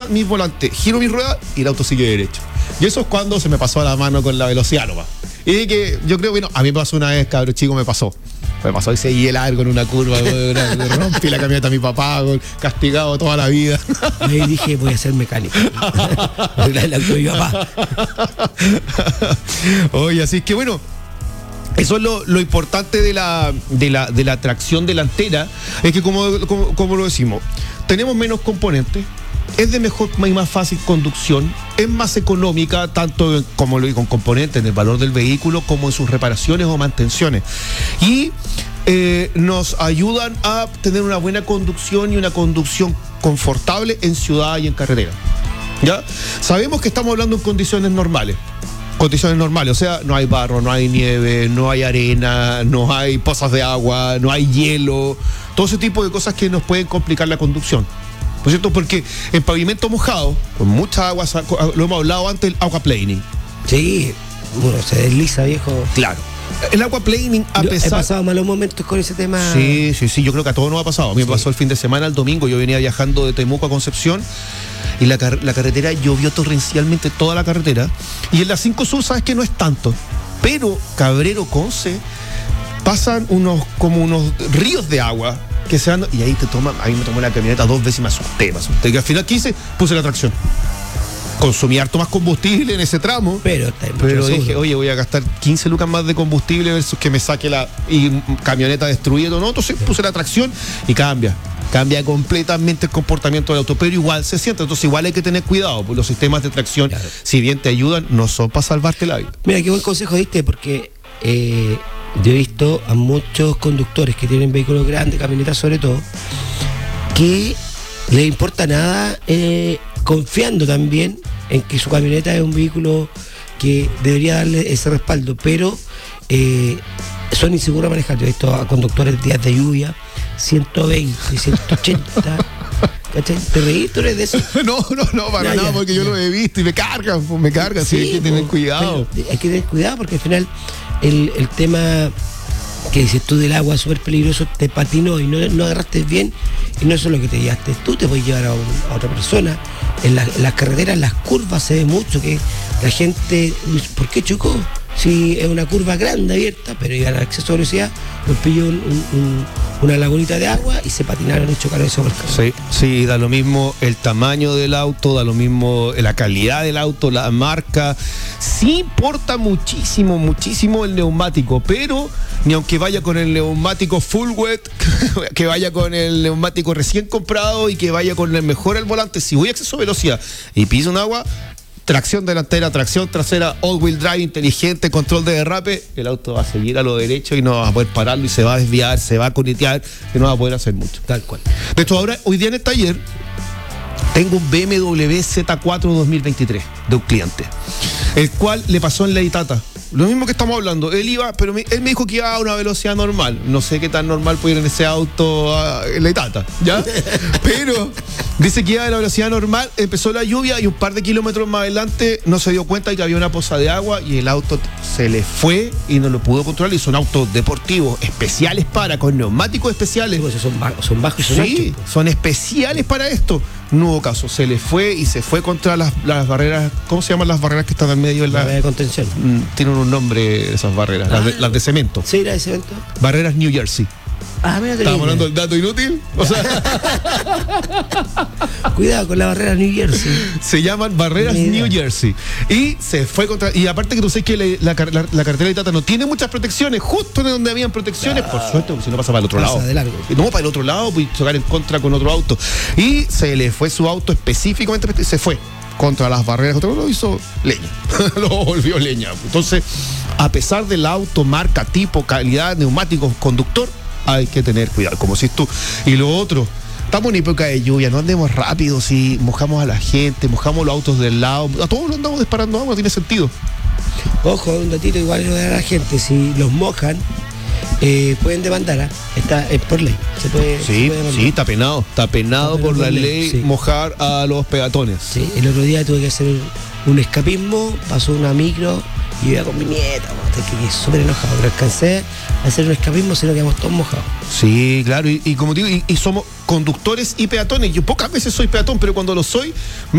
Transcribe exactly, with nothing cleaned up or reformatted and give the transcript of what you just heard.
mis volantes, giro mi rueda y el auto sigue derecho. Y eso es cuando se me pasó la mano con la velocidad nomás. Y que yo creo, bueno, a mí me pasó una vez, cabrón chico, me pasó. Me pasó y seguí largo en una curva, me rompí la camioneta a mi papá, castigado toda la vida. Ahí dije, voy a ser mecánico. El auto de mi papá. Oye, así que bueno, eso es lo, lo importante de la, de, la, de la tracción delantera, es que como, como, como lo decimos, tenemos menos componentes, es de mejor y más fácil conducción, es más económica, tanto como lo digo, con componentes en el valor del vehículo, como en sus reparaciones o mantenciones. Y eh, nos ayudan a tener una buena conducción y una conducción confortable en ciudad y en carretera. ¿Ya? Sabemos que estamos hablando en condiciones normales. Condiciones normales, o sea, no hay barro, no hay nieve, no hay arena, no hay pozas de agua, no hay hielo, todo ese tipo de cosas que nos pueden complicar la conducción. ¿No es cierto? Porque en pavimento mojado, con mucha agua, lo hemos hablado antes, el aquaplaning. Sí, bueno, se desliza, viejo. Claro. El aquaplaning, a yo pesar... He pasado malos momentos con ese tema. Sí, sí, sí, yo creo que a todos nos ha pasado. A mí sí. Me pasó el fin de semana, el domingo, yo venía viajando de Temuco a Concepción y la, car- la carretera llovió torrencialmente toda la carretera. Y en la cinco Sur, sabes que no es tanto. Pero Cabrero, Conce, pasan unos como unos ríos de agua que se van, y ahí te toma, ahí me tomó la camioneta dos veces y me asusté, me asusté. Que al final quise, puse la tracción. Consumí harto más combustible en ese tramo. Pero, pero dije, oye, voy a gastar quince lucas más de combustible versus que me saque la y camioneta destruida. No, entonces puse la tracción y cambia. Cambia completamente el comportamiento del auto, pero igual se siente. Entonces igual hay que tener cuidado, porque los sistemas de tracción, claro, si bien te ayudan, no son para salvarte la vida. Mira, qué buen consejo diste, porque eh, yo he visto a muchos conductores que tienen vehículos grandes, camionetas sobre todo, que les importa nada, eh, confiando también en que su camioneta es un vehículo que debería darle ese respaldo, pero eh, son inseguros a manejar. Yo he visto a conductores días de lluvia, ciento veinte, ciento ochenta. ¿Cachai? ¿Te reís? ¿Tú eres de eso? No, no, no, para nada, porque yo lo he visto y me cargan, pues me cargan, sí, sí, hay que tener pues, cuidado. Hay que tener cuidado porque al final el, el tema que dices tú del agua es súper peligroso, te patinó y no, no agarraste bien, y no es solo que te llevaste tú, te puedes llevar a, un, a otra persona. En, la, en las carreteras, en las curvas se ve mucho que la gente, ¿por qué chocó? Si es una curva grande, abierta, pero iba al exceso de velocidad, nos pilló un, un, un, una lagunita de agua y se patinaron y chocaron eso por el camino. Sí, sí, da lo mismo el tamaño del auto, da lo mismo la calidad del auto, la marca. Sí importa muchísimo, muchísimo el neumático, pero ni aunque vaya con el neumático full wet, que vaya con el neumático recién comprado y que vaya con el mejor al volante, si voy a exceso de velocidad y piso un agua, tracción delantera, tracción trasera, all-wheel drive inteligente, control de derrape, el auto va a seguir a lo derecho y no va a poder pararlo y se va a desviar, se va a conetear y no va a poder hacer mucho. Tal cual. De hecho, ahora, hoy día en el taller, tengo un B M W Z cuatro dos mil veintitrés de un cliente, el cual le pasó en la Itata. Lo mismo que estamos hablando, él iba, pero me, él me dijo que iba a una velocidad normal. No sé qué tan normal puede ir en ese auto a, en la Itata, ¿ya? Pero dice que iba a la velocidad normal, empezó la lluvia y un par de kilómetros más adelante no se dio cuenta de que había una poza de agua y el auto se le fue y no lo pudo controlar. Y son autos deportivos especiales para, con neumáticos especiales. Pues son, bajos, son bajos y son sí, anchos. Son especiales para esto. No hubo caso, se le fue y se fue contra las, las barreras. ¿Cómo se llaman las barreras que están al medio de la barrera de contención? Mm, tienen un nombre esas barreras, ah, las, de, las de cemento. Sí, las de cemento. Barreras New Jersey. Ah, mira, ¿estábamos hablando del dato inútil? O sea, cuidado con la barrera New Jersey. Se llaman barreras New Jersey. Y se fue contra. Y aparte que tú sabes que la, la, la, la carretera de Tata no tiene muchas protecciones, justo de donde habían protecciones, ah, por suerte, porque si no pasa para el otro pasa lado. De largo. No, para el otro lado, pues chocar en contra con otro auto. Y se le fue su auto específicamente, se fue contra las barreras, otro lo hizo leña. Lo volvió leña. Entonces, a pesar del auto, marca, tipo, calidad, neumáticos, conductor, hay que tener cuidado, como si tú. Y lo otro, estamos en época de lluvia, no andemos rápido, si mojamos a la gente, mojamos los autos del lado, a todos los andamos disparando agua, no tiene sentido. Ojo, un datito igual lo de la gente, si los mojan, eh, pueden demandar, ¿eh? Está es por ley. Se puede, sí, se puede sí, está penado, está penado está por, por la ley, ley sí. Mojar a los peatones. Sí, el otro día tuve que hacer un escapismo, pasó una micro y iba con mi nieta, que quedé súper enojado, pero alcancé a hacer un escapismo, sino que quedamos todos mojados. Sí, claro, y, y como digo, y, y somos conductores y peatones. Yo pocas veces soy peatón, pero cuando lo soy,